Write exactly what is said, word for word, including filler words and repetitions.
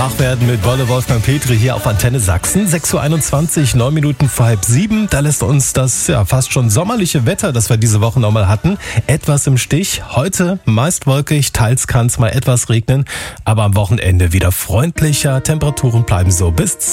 wach werden mit Wolle Wolfgang Petri hier auf Antenne Sachsen. sechs Uhr einundzwanzig, neun Minuten vor halb sieben. Da lässt uns das ja fast schon sommerliche Wetter, das wir diese Woche nochmal hatten, etwas im Stich. Heute meist wolkig, teils kann es mal etwas regnen, aber am Wochenende wieder freundlicher. Temperaturen bleiben so bis